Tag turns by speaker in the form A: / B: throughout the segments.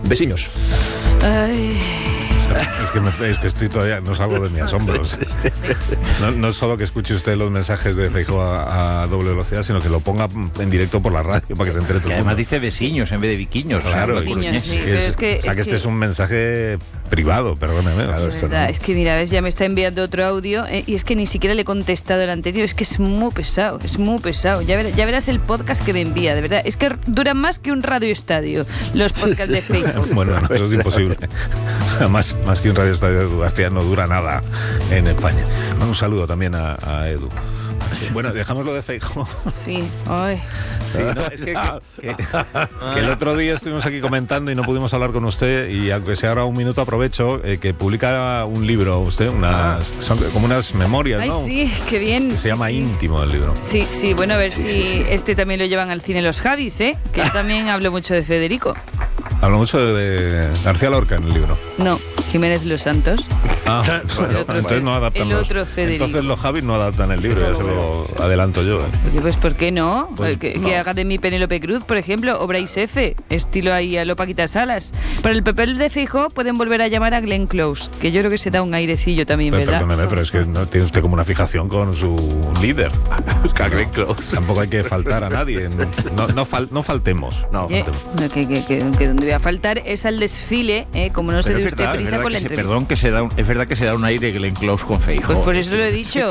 A: Vecinos.
B: Ay.
C: Es que estoy todavía, no salgo de mis asombros. No es solo que escuche usted los mensajes de Feijóo a doble velocidad, sino que lo ponga en directo por la radio para que se entere todo el mundo.
D: Además dice vecinos en vez de viquiños.
C: Claro,
B: Vecinos, sí,
C: este es un mensaje privado, perdóneme. Claro,
B: Es que mira, ves, ya me está enviando otro audio y es que ni siquiera le he contestado el anterior, es que es muy pesado. Ya verás el podcast que me envía, de verdad. Es que duran más que un radioestadio los podcasts de Feijóo.
C: Bueno, no, eso es imposible. O sea, más que un radioestadio de García no dura nada en España. Un saludo también a Edu. Bueno, dejamos lo de Feijóo.
B: Sí, ay.
C: Sí, no, es que el otro día estuvimos aquí comentando y no pudimos hablar con usted, y aunque sea ahora un minuto aprovecho que publica un libro usted, son como unas memorias,
B: Ay,
C: ¿no?
B: sí, qué bien.
C: Que se llama Íntimo el libro.
B: Sí, bueno, a ver si este también lo llevan al cine los Javis, que yo también hablo mucho de Federico.
C: Hablo mucho de García Lorca en el libro.
B: No, Jiménez Los Santos.
C: Entonces no adaptan entonces los Javis no adaptan el libro, ya se lo adelanto yo.
B: Oye, pues ¿por qué no?
C: Pues,
B: que haga de mi Penélope Cruz, por ejemplo, o Bryce F, estilo ahí a lo Paquita Salas. Para el papel de Feijóo pueden volver a llamar a Glenn Close, que yo creo que se da un airecillo también, ¿verdad?
C: Perdóneme, pero es que no tiene usted como una fijación con su líder.
A: Glenn Close.
C: Tampoco hay que faltar a nadie. No faltemos.
B: Que donde voy a faltar es al desfile, como no se dé usted prisa con la entrevista.
D: Perdón, es verdad que se da un aire Glenn Close con Feijóo.
B: Pues por eso lo he dicho.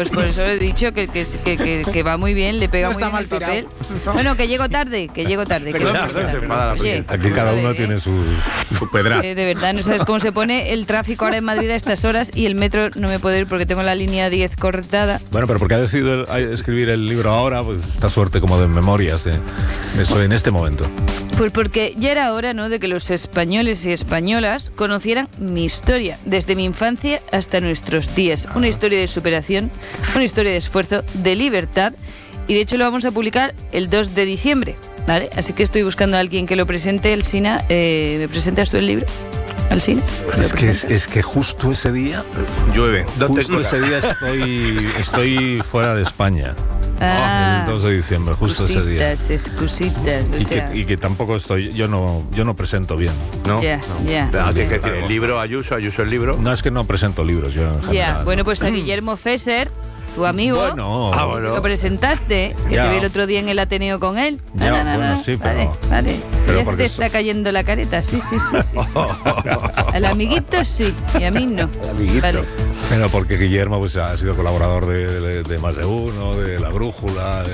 B: Que va muy bien, le pega muy bien el papel. Bueno, que llego tarde.
A: Perdón, se enfada la presidenta.
C: Aquí cada uno tiene su pedra.
B: De verdad, no sabes cómo se pone el tráfico ahora en Madrid a estas horas, y el metro no me puede ir porque tengo la línea 10 cortada.
C: Bueno, pero porque ha decidido escribir el libro ahora, pues esta suerte como de memorias, eso en este momento.
B: Pues porque ya era hora, ¿no?, de que los españoles y españolas conocieran mi historia, desde mi infancia hasta nuestros días. Una historia de superación, una historia de esfuerzo, de libertad, y de hecho lo vamos a publicar el 2 de diciembre, ¿vale? Así que estoy buscando a alguien que lo presente. El Sina, ¿me presentas tú el libro? ¿Al cine?
C: Es que justo ese día llueve. Justo ese día estoy fuera de España. El 2 de diciembre, justo ese día.
B: Excusitas.
C: Y que tampoco estoy, yo no presento bien.
A: ¿No?
B: Ya.
A: Tienes que decir el libro, Ayuso el libro.
C: No, es que no presento libros yo en general.
B: Bueno, pues a Guillermo Fesser, tu amigo,
C: bueno.
B: lo presentaste, que te vi el otro día en el Ateneo con él.
C: Sí, pero...
B: Vale.
C: Pero
B: ya se te está cayendo la careta, sí. Al amiguito sí, y a mí no. Vale.
C: Pero porque Guillermo pues ha sido colaborador de Más de Uno, de La Brújula,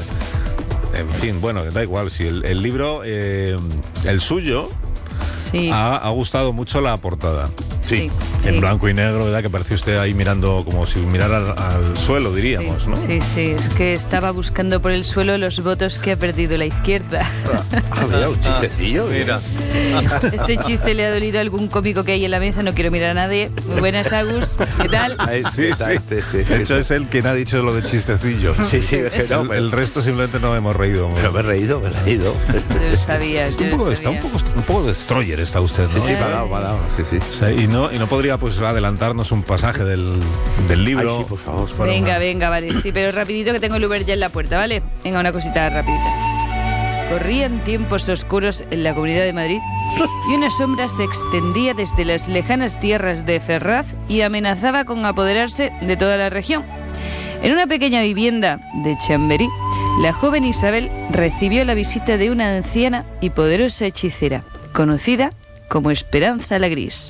C: en fin, bueno, da igual. Si el libro, el suyo,
B: sí,
C: ha gustado mucho la portada.
B: Sí.
C: En blanco y negro, ¿verdad? Que pareció usted ahí mirando como si mirara al suelo, diríamos, ¿no?
B: Sí, es que estaba buscando por el suelo los votos que ha perdido la izquierda.
A: Mira, un chistecillo, mira.
B: Este chiste le ha dolido a algún cómico que hay en la mesa, no quiero mirar a nadie. Muy buenas, Agus, ¿qué tal?
C: Sí. De hecho, es él quien ha dicho lo de chistecillo.
A: Sí.
C: El resto simplemente no hemos reído.
A: Pero me he reído.
B: Yo lo sabía.
C: Está un poco destroyer está usted, ¿no?
A: Sí, parado. Sí.
C: O sea, y no podría pues adelantarnos un pasaje del libro.
A: Ay, sí, por favor.
B: Venga, vale, sí, pero rapidito que tengo el Uber ya en la puerta, ¿vale? Venga, una cosita rapidita. Corrían tiempos oscuros en la Comunidad de Madrid y una sombra se extendía desde las lejanas tierras de Ferraz y amenazaba con apoderarse de toda la región. En una pequeña vivienda de Chamberí, la joven Isabel recibió la visita de una anciana y poderosa hechicera, conocida como Esperanza la Gris.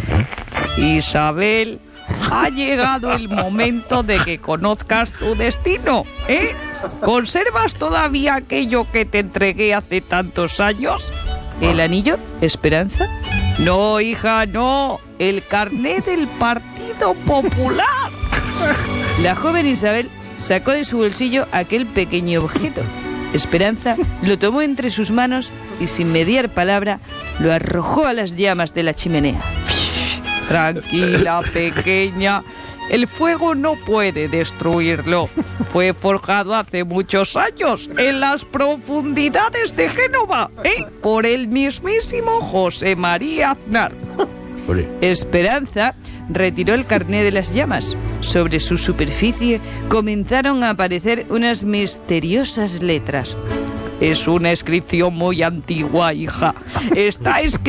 B: Isabel, ha llegado el momento de que conozcas tu destino, ¿eh? ¿Conservas todavía aquello que te entregué hace tantos años? ¿El anillo, Esperanza? No, hija, no. El carnet del Partido Popular. La joven Isabel sacó de su bolsillo aquel pequeño objeto. Esperanza lo tomó entre sus manos y sin mediar palabra lo arrojó a las llamas de la chimenea. Tranquila, pequeña, el fuego no puede destruirlo. Fue forjado hace muchos años en las profundidades de Génova, por el mismísimo José María Aznar. Esperanza retiró el carné de las llamas. Sobre su superficie comenzaron a aparecer unas misteriosas letras. Es una inscripción muy antigua, hija. Está escrita